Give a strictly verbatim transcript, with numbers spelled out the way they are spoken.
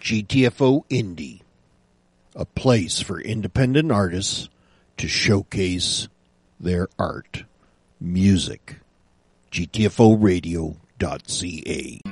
G T F O Indie, a place for independent artists to showcase their art, music. G T F O radio dot C A.